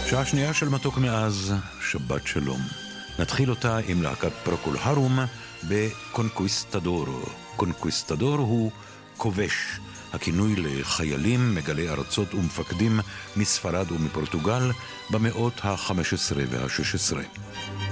שעה שנייה של מתוק מאז, שבת שלום. נתחיל אותה עם להקת פרוקול הרום בקונקוויסטדורו. קונקוויסטדור הוא כובש, הכינוי לחיילים, מגלי ארצות ומפקדים מספרד ומפורטוגל במאות ה-15 וה-16.